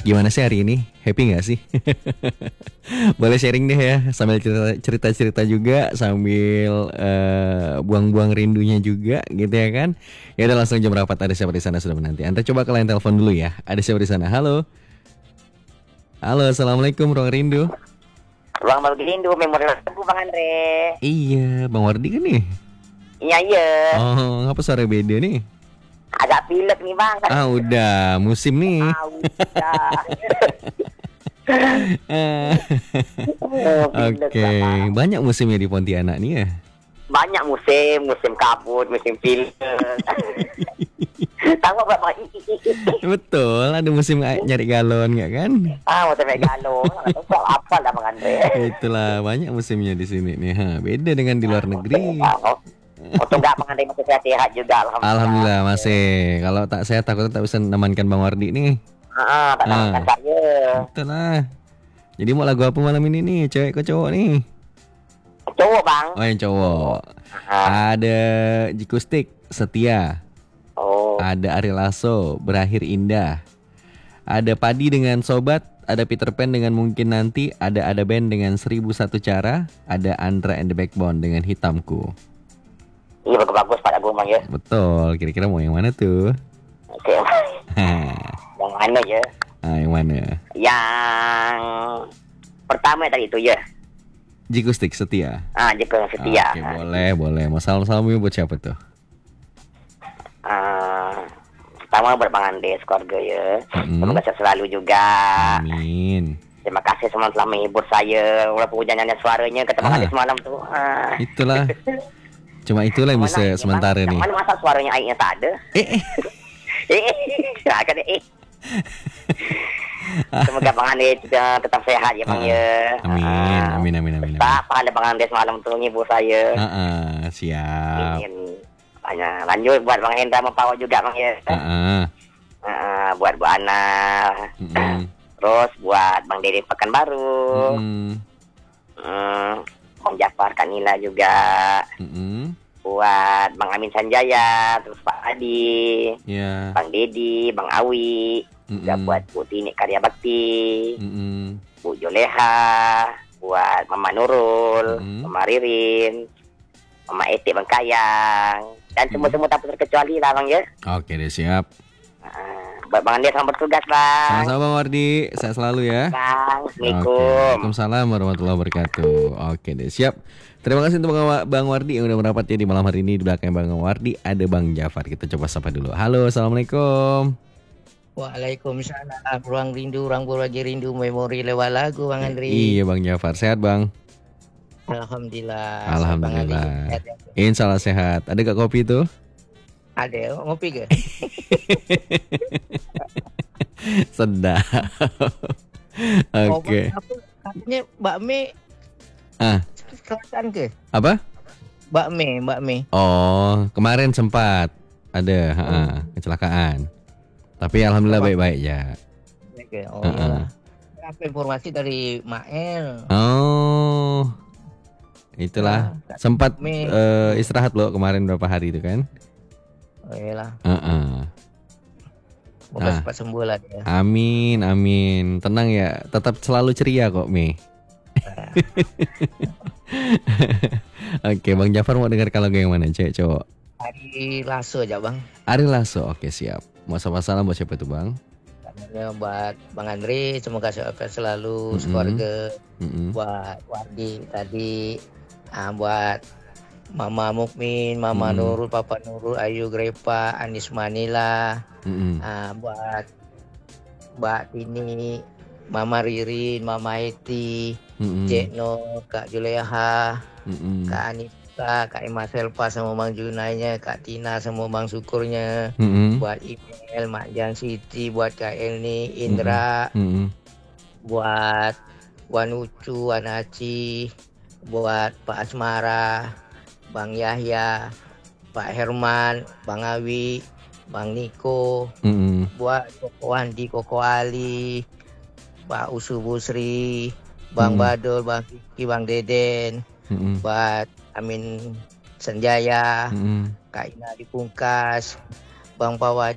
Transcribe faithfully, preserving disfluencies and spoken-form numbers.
Gimana sih hari ini? Happy nggak sih? Boleh sharing deh ya, sambil cerita- cerita-cerita juga, sambil eh, buang-buang rindunya juga, gitu ya kan? Ya udah langsung jam rapat. Ada siapa di sana sudah menanti? Anda coba ke line telepon dulu ya. Ada siapa di sana? Halo, halo, assalamualaikum, ruang rindu. Ruang Malgelindo, memori lagu Bang Andre. Iya, Bang Wardi kan nih? Iya iya, Oh, ngapa suara beda nih? agak pilek nih Bang. Ah, udah musim nih. Ah, udah. Eh, Oh, pilek Oke, lah Bang. banyak musimnya di Pontianak nih ya. Banyak musim, musim kabut, musim pilek. Tahu apa Bang? Betul, ada musim a- nyari galon nggak kan? Ah, musim megalo. Tahu apa lah Bang Andre? Itulah banyak musimnya di sini nih. Ha, beda dengan di luar negeri. Oh, untung nggak Bang Andre masih sehat juga, alhamdulillah. Alhamdulillah masih. Kalau tak saya takut tak bisa nemankan Bang Wardi nih. Ah, tak Ah. tahu saya. Betul lah. Jadi mau lagu apa malam ini nih? Cewek ke cowok nih? Cowok Bang. Oh yang cowok. Ah. Ada Jikustik, Setia. Oh, Ada Ari Lasso, Berakhir Indah. Ada Padi dengan Sobat. Ada Peter Pan dengan Mungkin Nanti. Ada Ada Band dengan Seribu Satu Cara. Ada Andra and the Backbone dengan Hitamku. iya bagus-bagus Pak Agung Bang ya. Betul, kira-kira mau yang mana tuh? Oke. Yang mana ya? Ah, yang mana? Yang pertama tadi itu ya. Jikustik Setia. Ah, Jepang Setia. Oke, boleh, boleh. Mau salam-salamnya buat siapa tuh? Ah, pertama buat Bang Ande keluarga ya. Mm-mm. Semoga sehat selalu juga. Amin. Terima kasih semua telah menghibur saya. Walaupun hujannya suaranya ketemu Ah. Ande semalam tuh. Ah. Itulah. Cuma itulah yang bisa Mana, sementara yang nih. Mana masa suaranya airnya tak ada? Eh, eh. Eh, akan eh. Semoga Bang Ande juga tetap sehat ya Bang Ah. ya. Amin, Ah. amin, amin, amin. amin. Tak pahala Bang Ande semalam tuh menghibur saya. Ah, ah, siap. Ingin banyak lanjut buat Bang Hendra membawa juga Bang ya. Ah, ah. Ah, buat Bu Ana. Mm-mm. Terus buat Bang Dede Pekanbaru. Mm-mm. Hmm, Bang Jafar Kanila juga. Mm-mm. Buat Bang Amin Sanjaya, terus Pak Adi, Ya. Bang Dedi, Bang Awi. Juga Mm-mm. buat Bu Tini Karya Bakti, Mm-mm. Bu Joleha, buat Mama Nurul, Mm-mm. Mama Ririn, Mama Eti Bang Kayang, dan semua-semua tanpa terkecuali lah Bang ya. Oke deh, siap. Ah, buat Bang Andi selamat bertugas Bang. Sama-sama Bang Wardi, sehat selalu ya. Bang, Oke, Assalamualaikum. Waalaikumsalam warahmatullahi wabarakatuh. Oke deh, siap. Terima kasih untuk Bang Bang Wardi yang udah merapat ya di malam hari ini. Di belakang Bang Wardi ada Bang Jafar. Kita coba sapa dulu. Halo, assalamualaikum. Waalaikumsalam. Ruang rindu, ruang berbagi rindu, memori lewat lagu Bang Andri. Iya Bang Jafar, sehat Bang? Alhamdulillah. Alhamdulillah. Bang Andri, sehat ya? Insya Allah sehat. Ada gak kopi tuh? Ada ngopi ke? Sedap. Oke. Oh, apa katanya Mbak Me Ah, kecelakaan ke? apa? Mbak Me, Mbak Me. Oh, kemarin sempat ada ha-ha, kecelakaan. Tapi alhamdulillah Apa? baik-baik ya. Ke? Oh Heeh. iya. Apa informasi dari Mael? Oh. Itulah Ah, sempat Me. eh, istirahat loh kemarin berapa hari itu kan? Oh iyalah. Heeh. Semoga Ah. cepat sembuh lah dia. Amin, amin. Tenang ya, tetap selalu ceria kok, Mi. Oke, Bang Jafar mau dengar lagu yang mana, cewek cowok? Hari Lasso aja Bang. Ari Lasso, oke siap. Mau sama salam buat siapa itu Bang? Namanya buat Bang Andri, semoga sehat selalu, Mm-mm. keluarga. Mm-mm. Buat Wardi tadi, ah, buat Mama Mukmin, Mama Mm. Nurul, Papa Nurul, Ayu Grepa, Anis Manila, Mm-mm. ah, buat Mbak Tini, Mama Ririn, Mama Eti, Mm-mm. Jekno, Kak Juleha, Mm-mm. Kak Anita, Kak Emma Selpa sama Bang Junainya, Kak Tina sama Bang Syukurnya, Mm-mm. buat email Mak Jan Siti, buat Kak Elni, Indra, Mm-mm. buat Wan Ucu, Wan Aci, buat Pak Asmara, Bang Yahya, Pak Herman, Bang Awi, Bang Niko, Mm-mm. buat Koko Wandi, Koko Ali, Pak Usu Busri, Bang Hmm. Badul, Bang Kiki, Bang Deden, Mm-mm. buat Amin Senjaya, Mm-mm. Kak Ina Dipungkas, Bang Pawadi.